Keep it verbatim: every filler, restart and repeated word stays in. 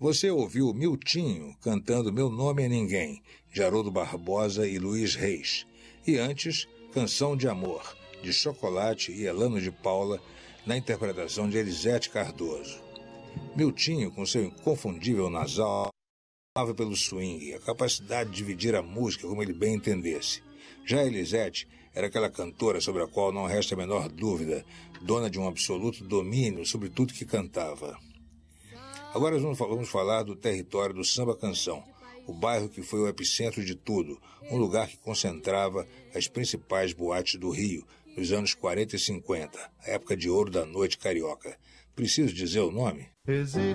Você ouviu Miltinho cantando Meu Nome é Ninguém, de Haroldo Barbosa e Luiz Reis. E antes, Canção de Amor, de Chocolate e Elano de Paula, na interpretação de Elisete Cardoso. Miltinho, com seu inconfundível nasal, falava pelo swing, a capacidade de dividir a música como ele bem entendesse. Já Elisete era aquela cantora sobre a qual não resta a menor dúvida, dona de um absoluto domínio sobre tudo que cantava. Agora nós vamos falar do território do samba-canção, o bairro que foi o epicentro de tudo, um lugar que concentrava as principais boates do Rio, nos anos quarenta e cinquenta, a época de ouro da noite carioca. Preciso dizer o nome?